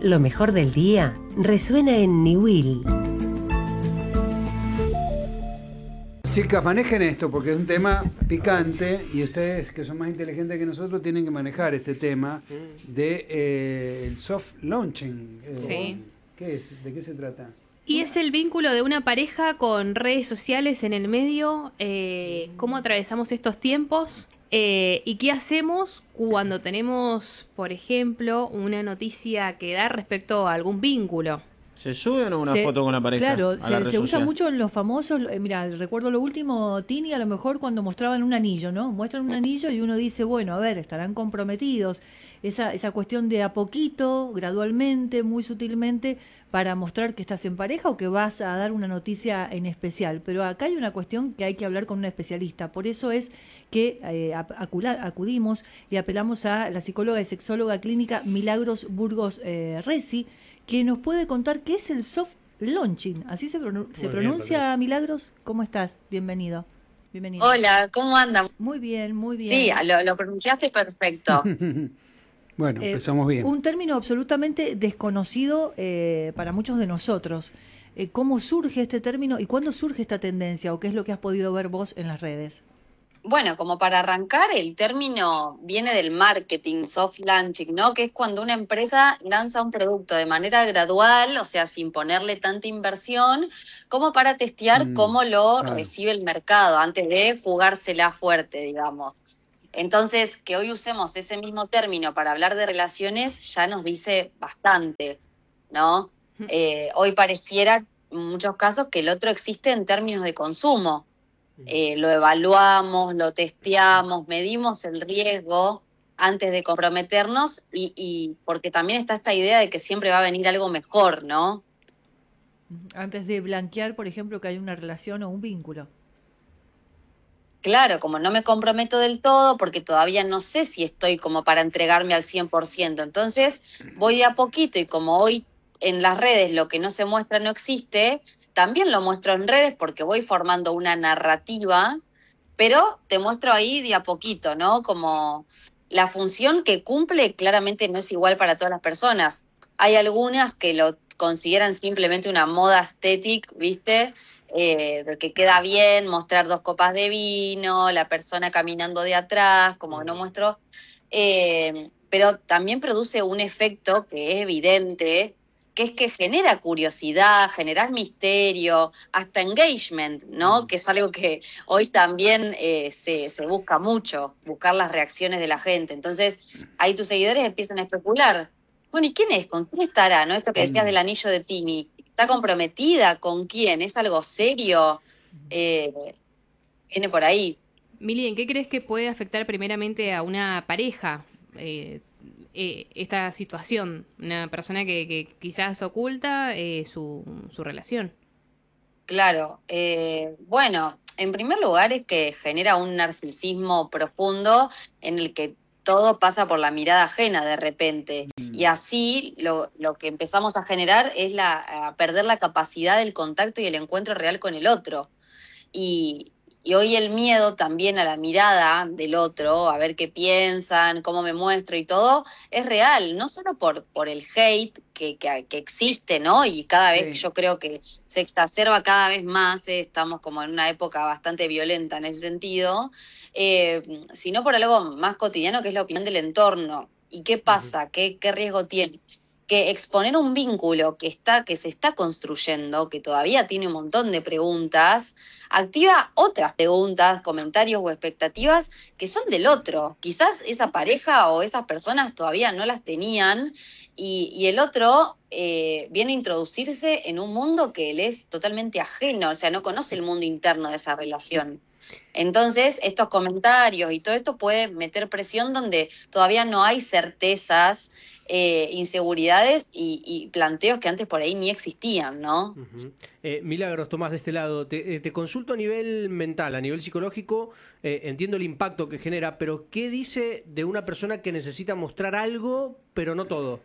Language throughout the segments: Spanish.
Lo mejor del día resuena en Niwil. Chicas, manejen esto porque es un tema picante y ustedes que son más inteligentes que nosotros tienen que manejar este tema de el soft launching. Sí. ¿Qué es? ¿De qué se trata? Y es el vínculo de una pareja con redes sociales en el medio, cómo atravesamos estos tiempos y qué hacemos cuando tenemos, por ejemplo, una noticia que dar respecto a algún vínculo. ¿Se sube o no una foto con la pareja? Claro, a la red se usa social? mucho en los famosos. Mira, recuerdo lo último, Tini, a lo mejor cuando mostraban un anillo, ¿no? Muestran un anillo y uno dice, bueno, a ver, estarán comprometidos. Esa cuestión de a poquito, gradualmente, muy sutilmente, para mostrar que estás en pareja o que vas a dar una noticia en especial. Pero acá hay una cuestión que hay que hablar con un especialista. Por eso es que acudimos y apelamos a la psicóloga y sexóloga clínica Milagros Burgos Resi, que nos puede contar qué es el soft launching. ¿Así se pronuncia, Milagros? ¿Cómo estás? Bienvenido. Bienvenido. Hola, ¿cómo andan? Muy bien, muy bien. Sí, lo pronunciaste perfecto. Bueno, empezamos bien. Un término absolutamente desconocido para muchos de nosotros. ¿Cómo surge este término y cuándo surge esta tendencia o qué es lo que has podido ver vos en las redes? Bueno, como para arrancar, el término viene del marketing, soft launching, ¿no? Que es cuando una empresa lanza un producto de manera gradual, o sea, sin ponerle tanta inversión, como para testear cómo lo recibe el mercado, antes de jugársela fuerte, digamos. Entonces, que hoy usemos ese mismo término para hablar de relaciones ya nos dice bastante, ¿no? Hoy pareciera, en muchos casos, que el otro existe en términos de consumo. Lo evaluamos, lo testeamos, medimos el riesgo antes de comprometernos y porque también está esta idea de que siempre va a venir algo mejor, ¿no? Antes de blanquear, por ejemplo, que hay una relación o un vínculo. Claro, como no me comprometo del todo, porque todavía no sé si estoy como para entregarme al 100%, entonces voy de a poquito y como hoy en las redes lo que no se muestra no existe, también lo muestro en redes porque voy formando una narrativa, pero te muestro ahí de a poquito, ¿no? Como la función que cumple claramente no es igual para todas las personas. Hay algunas que lo consideran simplemente una moda estética, ¿viste? De que queda bien mostrar 2 copas de vino, la persona caminando de atrás, como que no muestro. Pero también produce un efecto que es evidente, que es que genera curiosidad, genera misterio, hasta engagement, ¿no? Que es algo que hoy también se busca mucho, buscar las reacciones de la gente. Entonces, ahí tus seguidores empiezan a especular. Bueno, ¿y quién es? ¿Con quién estará? ¿No? Esto que decías del anillo de Tini. ¿Está comprometida? ¿Con quién? ¿Es algo serio? Viene por ahí. Mili, ¿en qué crees que puede afectar primeramente a una pareja esta situación? Una persona que quizás oculta su relación. Claro. Bueno, en primer lugar es que genera un narcisismo profundo en el que todo pasa por la mirada ajena de repente. Y así lo que empezamos a generar es a perder la capacidad del contacto y el encuentro real con el otro. Y hoy el miedo también a la mirada del otro, a ver qué piensan, cómo me muestro y todo, es real, no solo por el hate que existe, ¿no? Y cada vez yo creo que se exacerba cada vez más, estamos como en una época bastante violenta en ese sentido, sino por algo más cotidiano que es la opinión del entorno. ¿Y qué pasa? ¿Qué riesgo tiene? Que exponer un vínculo que se está construyendo, que todavía tiene un montón de preguntas, activa otras preguntas, comentarios o expectativas que son del otro. Quizás esa pareja o esas personas todavía no las tenían y el otro viene a introducirse en un mundo que le es totalmente ajeno, o sea, no conoce el mundo interno de esa relación. Entonces, estos comentarios y todo esto puede meter presión donde todavía no hay certezas, inseguridades y planteos que antes por ahí ni existían, ¿no? Milagros, Tomás, de este lado, te consulto a nivel mental, a nivel psicológico, entiendo el impacto que genera, pero ¿qué dice de una persona que necesita mostrar algo, pero no todo?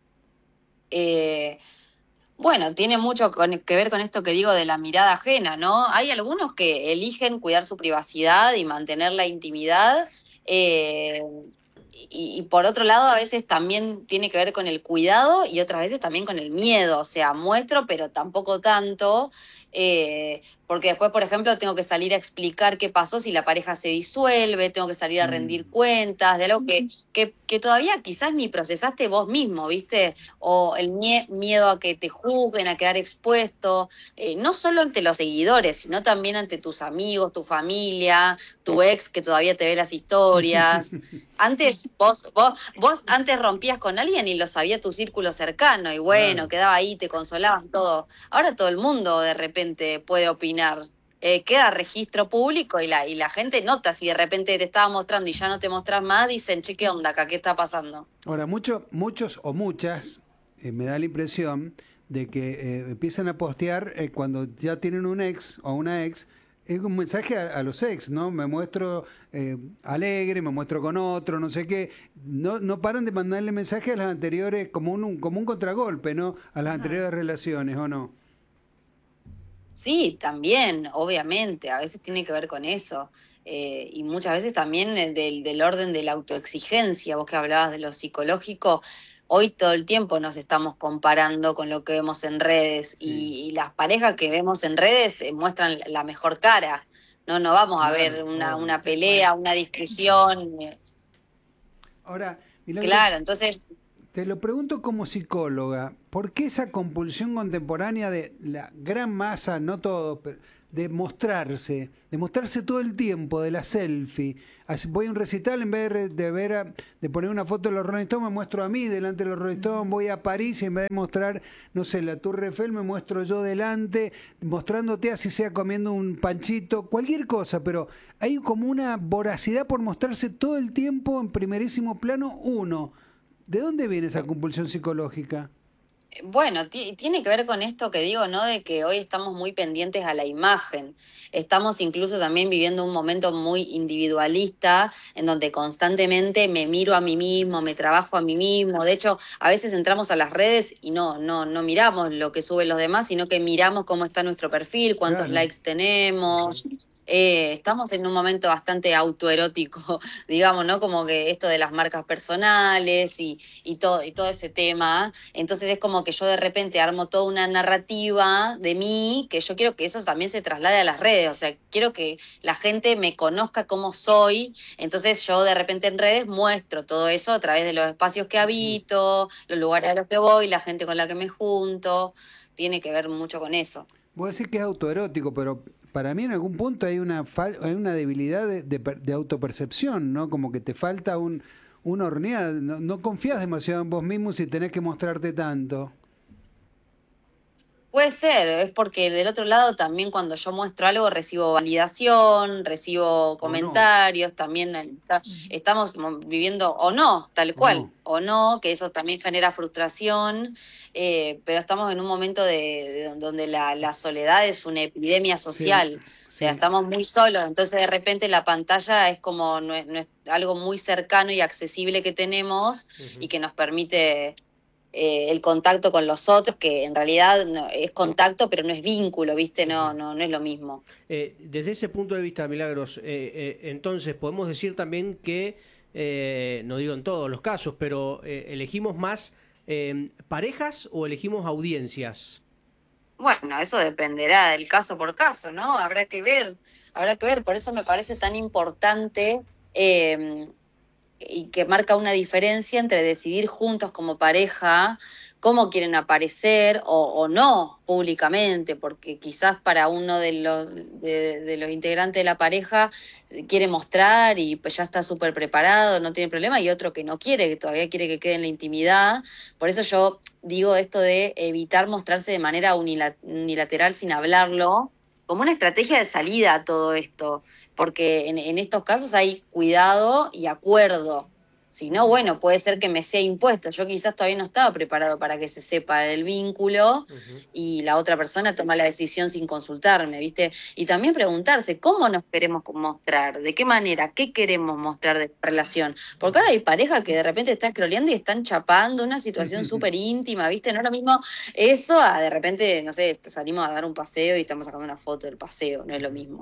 Bueno, tiene mucho que ver con esto que digo de la mirada ajena, ¿no? Hay algunos que eligen cuidar su privacidad y mantener la intimidad, y por otro lado, a veces también tiene que ver con el cuidado y otras veces también con el miedo. O sea, muestro, pero tampoco tanto. Porque después, por ejemplo, tengo que salir a explicar qué pasó si la pareja se disuelve, tengo que salir a rendir cuentas de algo que todavía quizás ni procesaste vos mismo, ¿viste? O el miedo a que te juzguen, a quedar expuesto, no solo ante los seguidores, sino también ante tus amigos, tu familia, tu ex que todavía te ve las historias. Antes, vos antes rompías con alguien y lo sabía tu círculo cercano, y bueno, Claro. quedaba ahí, te consolaban todo. Ahora todo el mundo de repente puede opinar. Queda registro público y la gente nota si de repente te estaba mostrando y ya no te mostras más, dicen, che, ¿qué onda acá? ¿Qué está pasando? Ahora, muchos o muchas, me da la impresión de que empiezan a postear cuando ya tienen un ex o una ex, es un mensaje a los ex, ¿no? Me muestro alegre, me muestro con otro, no sé qué. No paran de mandarle mensajes a las anteriores como un contragolpe, ¿no? A las anteriores relaciones, ¿o no? Sí, también, obviamente, a veces tiene que ver con eso. Y muchas veces también del orden de la autoexigencia, vos que hablabas de lo psicológico, hoy todo el tiempo nos estamos comparando con lo que vemos en redes y las parejas que vemos en redes muestran la mejor cara. No vamos a ver una pelea, una discusión. Ahora, Milagros, Claro, entonces... te lo pregunto como psicóloga, ¿por qué esa compulsión contemporánea de la gran masa, no todos, pero de mostrarse todo el tiempo, de la selfie? Voy a un recital, en vez de poner una foto de los Rolling Stones, me muestro a mí delante de los Rolling Stones. Voy a París y en vez de mostrar, no sé, la Tour Eiffel, me muestro yo delante, mostrándote así sea comiendo un panchito, cualquier cosa, pero hay como una voracidad por mostrarse todo el tiempo en primerísimo plano uno. ¿De dónde viene esa compulsión psicológica? Bueno, tiene que ver con esto que digo, ¿no? De que hoy estamos muy pendientes a la imagen. Estamos incluso también viviendo un momento muy individualista, en donde constantemente me miro a mí mismo, me trabajo a mí mismo. De hecho, a veces entramos a las redes y no miramos lo que suben los demás, sino que miramos cómo está nuestro perfil, cuántos Claro. likes tenemos. Estamos en un momento bastante autoerótico, digamos, ¿no? Como que esto de las marcas personales y todo ese tema. Entonces es como que yo de repente armo toda una narrativa de mí, que yo quiero que eso también se traslade a las redes, o sea, quiero que la gente me conozca como soy, entonces yo de repente en redes muestro todo eso a través de los espacios que habito, los lugares a los que voy, la gente con la que me junto, tiene que ver mucho con eso. Voy a decir que es autoerótico, pero para mí en algún punto hay una debilidad de autopercepción, ¿no? Como que te falta una horneada. No confías demasiado en vos mismo si tenés que mostrarte tanto. Puede ser, es porque del otro lado también cuando yo muestro algo recibo validación, recibo comentarios, también estamos como viviendo, o no, tal cual, o no, que eso también genera frustración, pero estamos en un momento donde la soledad es una epidemia social, o sea, estamos muy solos, entonces de repente la pantalla es como no es algo muy cercano y accesible que tenemos y que nos permite... el contacto con los otros, que en realidad es contacto, pero no es vínculo, ¿viste? No es lo mismo. Desde ese punto de vista, Milagros, entonces podemos decir también que, no digo en todos los casos, pero elegimos más parejas o elegimos audiencias. Bueno, eso dependerá del caso por caso, ¿no? Habrá que ver, por eso me parece tan importante y que marca una diferencia entre decidir juntos como pareja cómo quieren aparecer o no públicamente, porque quizás para uno de los integrantes de la pareja quiere mostrar y pues ya está súper preparado, no tiene problema, y otro que no quiere, que todavía quiere que quede en la intimidad. Por eso yo digo esto de evitar mostrarse de manera unilateral sin hablarlo, como una estrategia de salida a todo esto, porque en estos casos hay cuidado y acuerdo. Si no, bueno, puede ser que me sea impuesto. Yo quizás todavía no estaba preparado para que se sepa el vínculo y la otra persona toma la decisión sin consultarme, ¿viste? Y también preguntarse, ¿cómo nos queremos mostrar? ¿De qué manera? ¿Qué queremos mostrar de relación? Porque ahora hay parejas que de repente están scrolleando y están chapando una situación súper íntima, ¿viste? No es lo mismo eso a de repente, no sé, salimos a dar un paseo y estamos sacando una foto del paseo, no es lo mismo.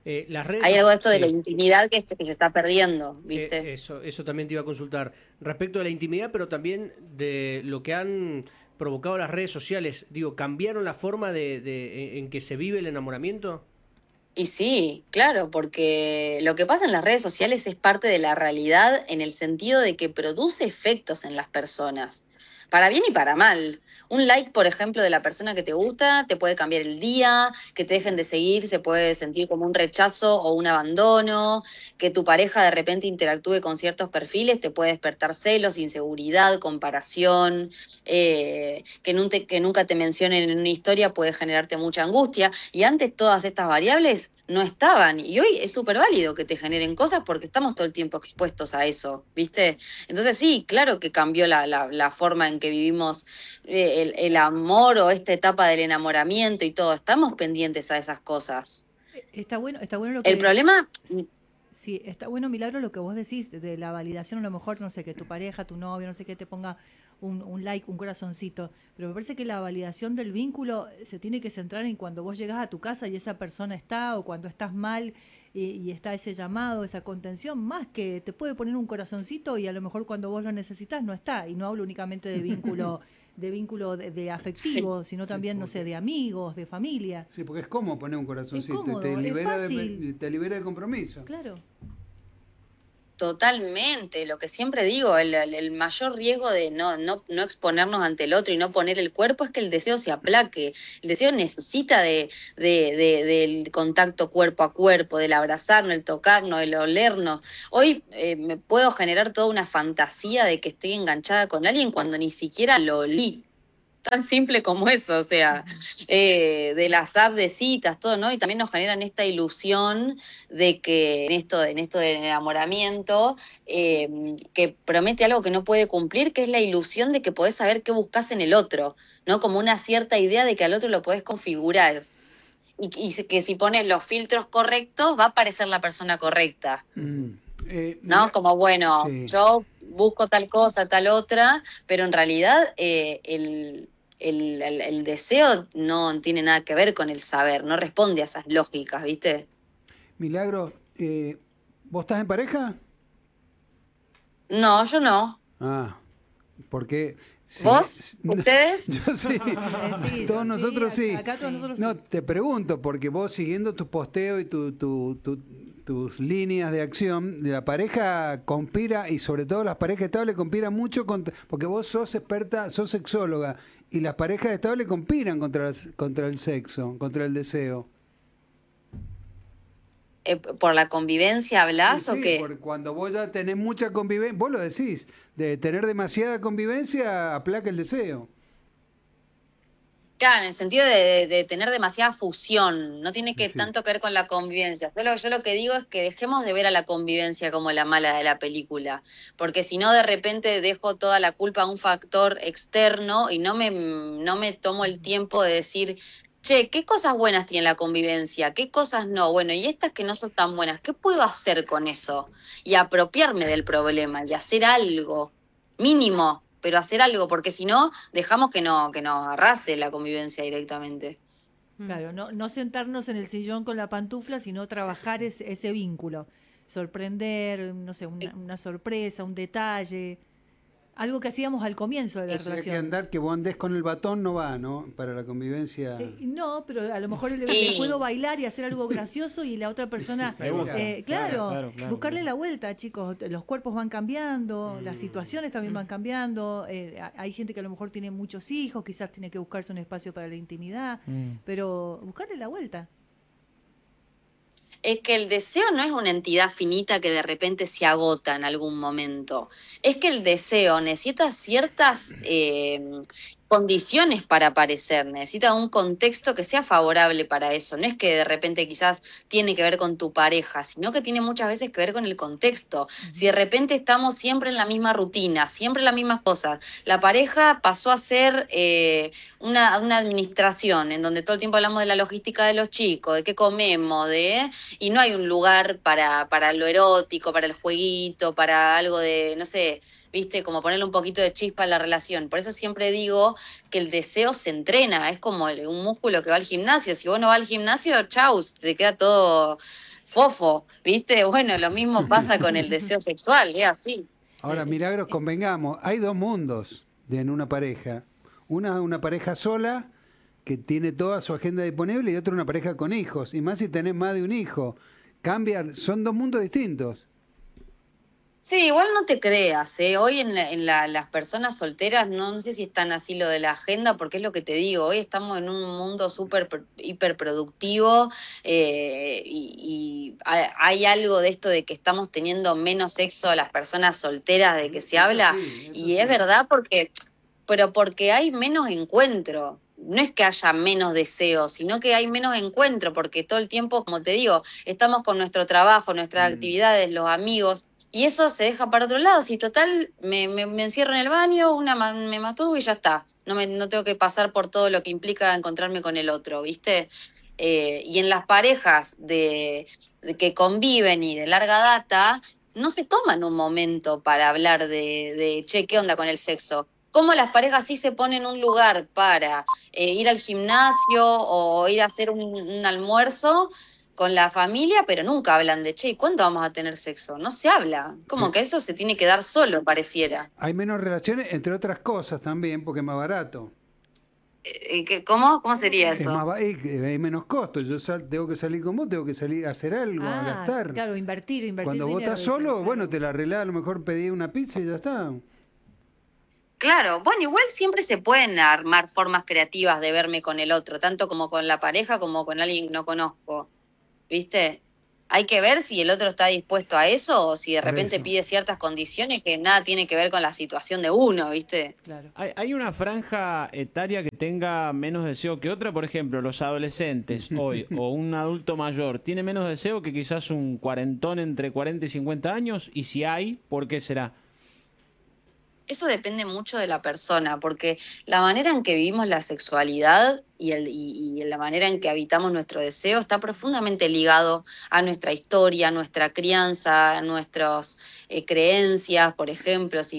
Las redes Hay algo de esto de sí. la intimidad que se está perdiendo, ¿viste? Eso también te iba a consultar. Respecto de la intimidad, pero también de lo que han provocado las redes sociales. Digo, ¿cambiaron la forma en que se vive el enamoramiento? Y sí, claro, porque lo que pasa en las redes sociales es parte de la realidad en el sentido de que produce efectos en las personas, para bien y para mal. Un like, por ejemplo, de la persona que te gusta te puede cambiar el día, que te dejen de seguir se puede sentir como un rechazo o un abandono, que tu pareja de repente interactúe con ciertos perfiles te puede despertar celos, inseguridad, comparación, que nunca te mencionen en una historia puede generarte mucha angustia. Y antes todas estas variables no estaban. Y hoy es súper válido que te generen cosas porque estamos todo el tiempo expuestos a eso, ¿viste? Entonces sí, claro que cambió la forma en que vivimos el amor o esta etapa del enamoramiento y todo. Estamos pendientes a esas cosas. Está bueno lo que... El problema... Sí, está bueno, Milagro, lo que vos decís de la validación, a lo mejor, no sé, que tu pareja, tu novio, no sé qué, te ponga un like, un corazoncito, pero me parece que la validación del vínculo se tiene que centrar en cuando vos llegás a tu casa y esa persona está, o cuando estás mal y está ese llamado, esa contención, más que te puede poner un corazoncito y a lo mejor cuando vos lo necesitas no está, y no hablo únicamente de vínculo de afectivo, sino también, no sé, de amigos, de familia. Sí, porque es como poner un corazoncito, Es cómodo, te libera es fácil. te libera de compromiso. Claro. Totalmente, lo que siempre digo, el mayor riesgo de no exponernos ante el otro y no poner el cuerpo es que el deseo se aplaque. El deseo necesita del contacto cuerpo a cuerpo, del abrazarnos, el tocarnos, el olernos. Hoy me puedo generar toda una fantasía de que estoy enganchada con alguien cuando ni siquiera lo olí. Tan simple como eso, o sea, de las apps de citas, todo, ¿no? Y también nos generan esta ilusión de que en esto del enamoramiento, que promete algo que no puede cumplir, que es la ilusión de que podés saber qué buscas en el otro, ¿no? Como una cierta idea de que al otro lo podés configurar. Y que si pones los filtros correctos, va a aparecer la persona correcta. ¿No? Como, bueno, sí, yo busco tal cosa, tal otra, pero en realidad el deseo no tiene nada que ver con el saber, no responde a esas lógicas, ¿viste? Milagro, ¿vos estás en pareja? No, yo no. Ah, porque... Sí. ¿Vos? ¿Ustedes? Yo sí. Sí, todos nosotros sí. Acá todos nosotros no, sí. Te pregunto, porque vos siguiendo tus posteos y tus líneas de acción, la pareja conspira, y sobre todo las parejas estables conspiran mucho, porque vos sos experta, sos sexóloga, y las parejas estables conspiran contra el sexo, contra el deseo. ¿Por la convivencia hablas sí, o qué? Porque cuando vos ya tenés mucha convivencia, vos lo decís, de tener demasiada convivencia aplaca el deseo. Claro, en el sentido de tener demasiada fusión, no tiene que tanto que ver con la convivencia. Yo lo que digo es que dejemos de ver a la convivencia como la mala de la película, porque si no de repente dejo toda la culpa a un factor externo y no me tomo el tiempo de decir, che, ¿qué cosas buenas tiene la convivencia? ¿Qué cosas no? Bueno, y estas que no son tan buenas, ¿qué puedo hacer con eso? Y apropiarme del problema y hacer algo mínimo, pero hacer algo, porque si no, dejamos que nos arrase la convivencia directamente. Claro, no sentarnos en el sillón con la pantufla, sino trabajar ese vínculo. Sorprender, no sé, una sorpresa, un detalle. Algo que hacíamos al comienzo de la relación. Que vos andés con el batón no va, ¿no? Para la convivencia. No, pero a lo mejor le puedo bailar y hacer algo gracioso y la otra persona... claro, buscarle la vuelta, chicos. Los cuerpos van cambiando, las situaciones también van cambiando. Hay gente que a lo mejor tiene muchos hijos, quizás tiene que buscarse un espacio para la intimidad, pero buscarle la vuelta. Es que el deseo no es una entidad finita que de repente se agota en algún momento. Es que el deseo necesita ciertas condiciones para aparecer, necesita un contexto que sea favorable para eso. No es que de repente quizás tiene que ver con tu pareja, sino que tiene muchas veces que ver con el contexto. Si de repente estamos siempre en la misma rutina, siempre en las mismas cosas, la pareja pasó a ser una administración en donde todo el tiempo hablamos de la logística de los chicos, de qué comemos, y no hay un lugar para lo erótico, para el jueguito, para algo de, no sé, ¿viste? Como ponerle un poquito de chispa a la relación. Por eso siempre digo que el deseo se entrena, es como un músculo que va al gimnasio. Si vos no vas al gimnasio, chau, te queda todo fofo, ¿viste? Bueno, lo mismo pasa con el deseo sexual, es así. Ahora, Milagros, convengamos, hay dos mundos en una pareja. Una pareja sola, que tiene toda su agenda disponible, y otra una pareja con hijos. Y más si tenés más de un hijo. Son dos mundos distintos. Sí, igual no te creas, ¿eh? Hoy las personas solteras no sé si están así lo de la agenda, porque es lo que te digo, hoy estamos en un mundo súper hiperproductivo y hay algo de esto de que estamos teniendo menos sexo a las personas solteras de que se habla, y es verdad porque hay menos encuentro. No es que haya menos deseo, sino que hay menos encuentro, porque todo el tiempo, como te digo, estamos con nuestro trabajo, nuestras actividades, los amigos, y eso se deja para otro lado. Si total, me encierro en el baño, me masturbo y ya está. No tengo que pasar por todo lo que implica encontrarme con el otro, ¿viste? Y en las parejas de que conviven y de larga data, no se toman un momento para hablar de che, ¿qué onda con el sexo? Cómo las parejas sí se ponen un lugar para ir al gimnasio o ir a hacer un almuerzo con la familia, pero nunca hablan de, che, ¿y cuándo vamos a tener sexo? No se habla. Como que eso se tiene que dar solo, pareciera. Hay menos relaciones, entre otras cosas también, porque es más barato. ¿Cómo? ¿Cómo sería eso? Hay menos costos. Tengo que salir con vos, tengo que salir a hacer algo, a gastar. Claro, invertir. Cuando vos dinero, estás solo, claro. bueno, te la arreglás, a lo mejor pedí una pizza y ya está. Claro, bueno, igual siempre se pueden armar formas creativas de verme con el otro, tanto como con la pareja como con alguien que no conozco, ¿viste? Hay que ver si el otro está dispuesto a eso o si de repente pide ciertas condiciones que nada tiene que ver con la situación de uno, ¿viste? Claro. ¿Hay una franja etaria que tenga menos deseo que otra? Por ejemplo, los adolescentes hoy o un adulto mayor, ¿tiene menos deseo que quizás un cuarentón entre 40 y 50 años? Y si hay, ¿por qué será? Eso depende mucho de la persona, porque la manera en que vivimos la sexualidad y la manera en que habitamos nuestro deseo está profundamente ligado a nuestra historia, a nuestra crianza, a nuestras creencias. Por ejemplo, si